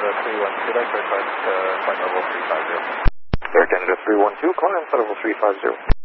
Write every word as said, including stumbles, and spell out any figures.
three one two, that's request uh, flight level three five zero. Air Canada three one two, climb flight level three five zero.